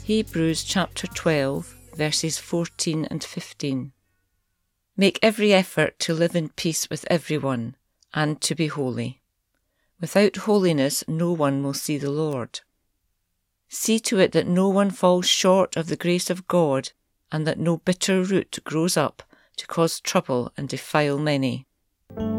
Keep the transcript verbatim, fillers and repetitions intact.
Hebrews chapter twelve, verses fourteen and fifteen. Make every effort to live in peace with everyone, and to be holy. Without holiness no one will see the Lord. See to it that no one falls short of the grace of God, and that no bitter root grows up to cause trouble and defile many.